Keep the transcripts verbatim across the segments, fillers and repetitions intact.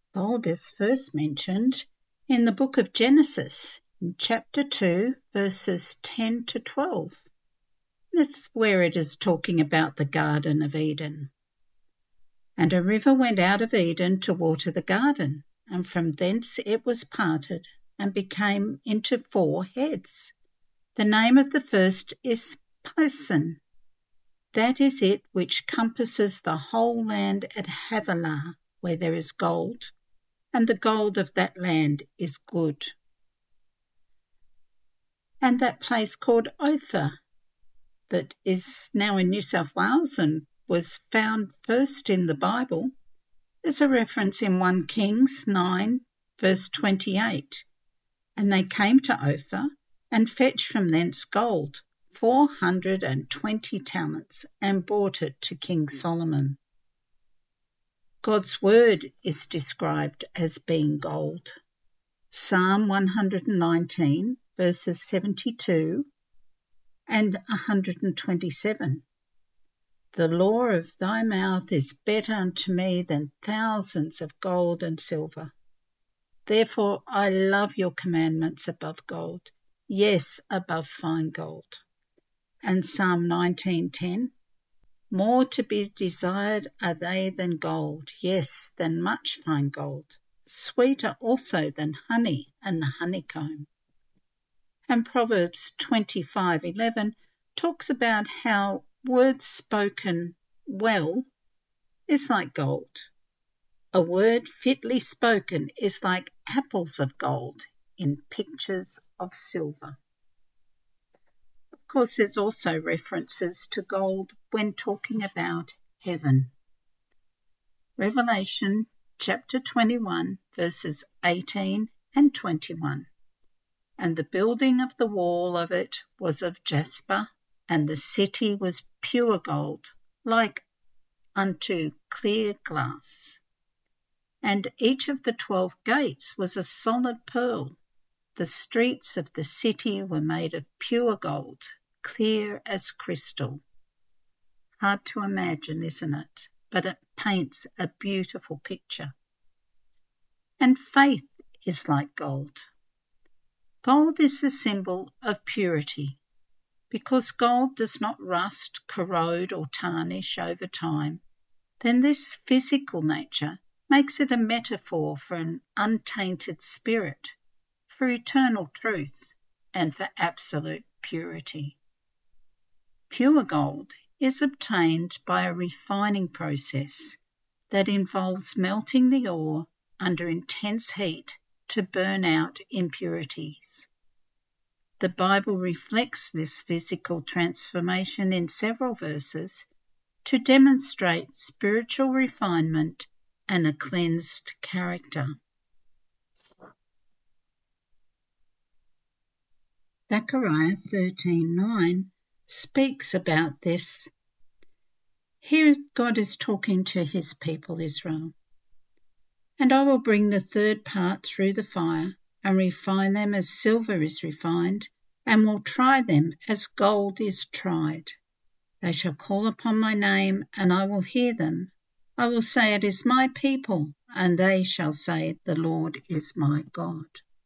Gold is first mentioned in the book of Genesis, in chapter two, verses ten to twelve. That's where it is talking about the Garden of Eden. And a river went out of Eden to water the garden, and from thence it was parted, and became into four heads. The name of the first is Pison. That is it which compasses the whole land at Havilah, where there is gold, and the gold of that land is good. And that place called Ophir, that is now in New South Wales and was found first in the Bible, there's a reference in First Kings nine, verse twenty-eight. And they came to Ophir and fetched from thence gold, four hundred and twenty talents, and brought it to King Solomon. God's word is described as being gold. Psalm one hundred nineteen, verses seventy-two and one hundred twenty-seven. The law of thy mouth is better unto me than thousands of gold and silver. Therefore I love your commandments above gold, yes, above fine gold. And Psalm nineteen ten. More to be desired are they than gold, yes, than much fine gold, sweeter also than honey and the honeycomb. And Proverbs twenty-five eleven talks about how words spoken well is like gold. A word fitly spoken is like apples of gold in pictures of silver. Of course, there's also references to gold when talking about heaven. Revelation chapter twenty-one, verses eighteen and twenty-one. And the building of the wall of it was of jasper, and the city was pure gold, like unto clear glass. And each of the twelve gates was a solid pearl. The streets of the city were made of pure gold, clear as crystal. Hard to imagine, isn't it? But it paints a beautiful picture. And faith is like gold. Gold is the symbol of purity. Because gold does not rust, corrode or tarnish over time, then this physical nature makes it a metaphor for an untainted spirit, for eternal truth, and for absolute purity. Pure gold is obtained by a refining process that involves melting the ore under intense heat to burn out impurities. The Bible reflects this physical transformation in several verses to demonstrate spiritual refinement and a cleansed character. Zechariah thirteen nine speaks about this. Here God is talking to his people Israel. And I will bring the third part through the fire, and refine them as silver is refined, and will try them as gold is tried. They shall call upon my name, and I will hear them. I will say, it is my people, and they shall say, the Lord is my God.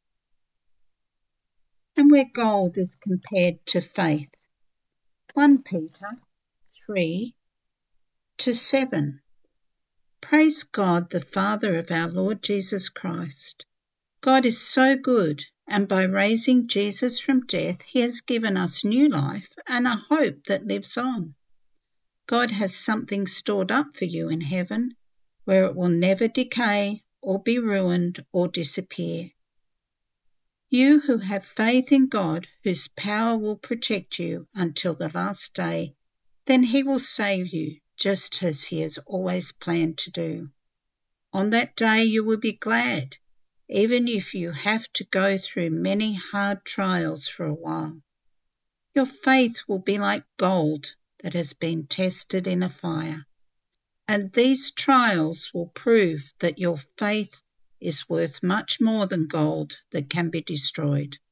And where gold is compared to faith, First Peter three to seven. Praise God, the Father of our Lord Jesus Christ. God is so good, and by raising Jesus from death, he has given us new life and a hope that lives on. God has something stored up for you in heaven, where it will never decay or be ruined or disappear. You who have faith in God, whose power will protect you until the last day, then he will save you, just as he has always planned to do. On that day you will be glad, even if you have to go through many hard trials for a while. Your faith will be like gold that has been tested in a fire, and these trials will prove that your faith is worth much more than gold that can be destroyed.